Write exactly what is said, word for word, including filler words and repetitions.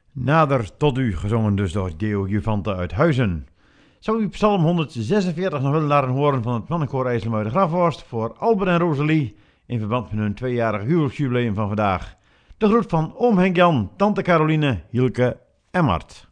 Nader tot u, gezongen dus door Deo Juvante uit Huizen. Zou u Psalm honderdzesenveertig nog willen laten horen van het mannenkoor IJsselmuiden de Grafhorst voor Albert en Rosalie in verband met hun tweejarig huwelijksjubileum van vandaag. De groet van oom Henk-Jan, tante Caroline, Hielke en Mart.